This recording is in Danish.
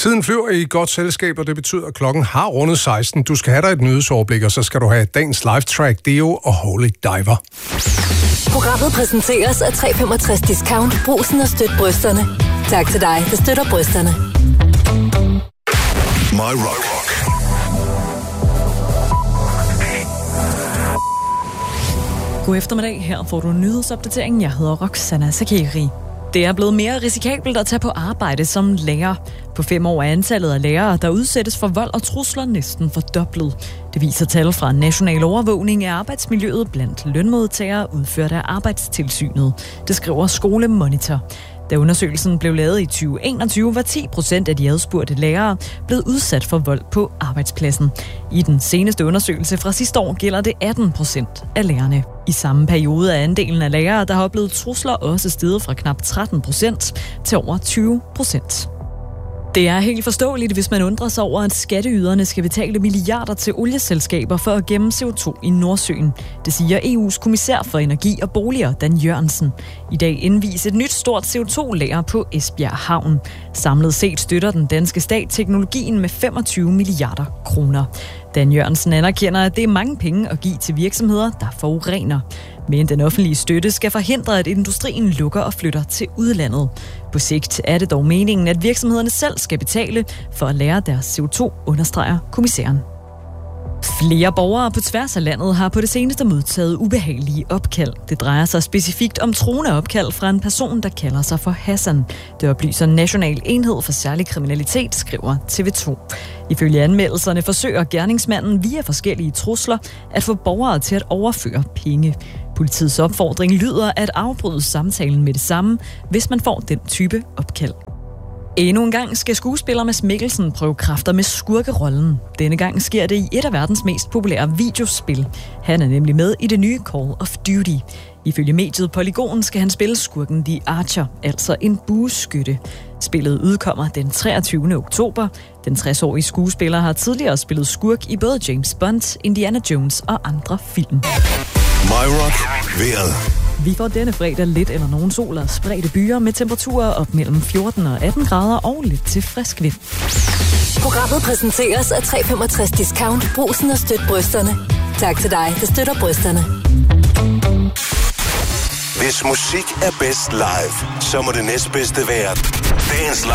Tiden flyver i godt selskab, og det betyder, at klokken har rundet 16. Du skal have dig et nyhedsoverblik, og så skal du have dagens live-track, Deo og Holy Diver. Programmet præsenteres af 365 Discount. Brugsen og støt brysterne. Tak til dig, der støtter brysterne. My Rock. God eftermiddag, her får du nyhedsopdateringen. Jeg hedder Roxana Sakeri. Det er blevet mere risikabelt at tage på arbejde som lærer. På 5 år er antallet af lærere, der udsættes for vold og trusler, næsten fordoblet. Det viser tal fra National Overvågning af arbejdsmiljøet blandt lønmodtagere udført af Arbejdstilsynet. Det skriver Skolemonitor. Da undersøgelsen blev lavet i 2021, var 10% af de adspurgte lærere blevet udsat for vold på arbejdspladsen. I den seneste undersøgelse fra sidste år gælder det 18% af lærerne. I samme periode er andelen af lærere, der har oplevet trusler, også steget fra knap 13% til over 20%. Det er helt forståeligt, hvis man undrer sig over, at skatteyderne skal betale milliarder til olieselskaber for at gemme CO2 i Nordsøen. Det siger EU's kommissær for energi og boliger, Dan Jørgensen. I dag indvies et nyt stort CO2-lager på Esbjerg Havn. Samlet set støtter den danske stat teknologien med 25 milliarder kroner. Dan Jørgensen anerkender, at det er mange penge at give til virksomheder, der forurener. Men den offentlige støtte skal forhindre, at industrien lukker og flytter til udlandet. På sigt er det dog meningen, at virksomhederne selv skal betale for at lære deres CO2, understreger kommissæren. Flere borgere på tværs af landet har på det seneste modtaget ubehagelige opkald. Det drejer sig specifikt om truende opkald fra en person, der kalder sig for Hassan. Det oplyser National Enhed for Særlig Kriminalitet, skriver TV2. Ifølge anmeldelserne forsøger gerningsmanden via forskellige trusler at få borgere til at overføre penge. Politiets opfordring lyder at afbryde samtalen med det samme, hvis man får den type opkald. Endnu en gang skal skuespiller Mads Mikkelsen prøve kræfter med skurkerollen. Denne gang sker det i et af verdens mest populære videospil. Han er nemlig med i det nye Call of Duty. Ifølge mediet Polygon skal han spille skurken The Archer, altså en bueskytte. Spillet udkommer den 23. oktober. Den 60-årige skuespiller har tidligere spillet skurk i både James Bond, Indiana Jones og andre film. My Rock. Vejret. Vi får denne fredag lidt eller nogen sol og spredte byer med temperaturer op mellem 14 og 18 grader og lidt til frisk vind. Programmet præsenteres af 365 Discount. Brugsen og støt brysterne. Tak til dig, der støtter brysterne. Hvis musik er bedst live, så må det næstbedste være dagens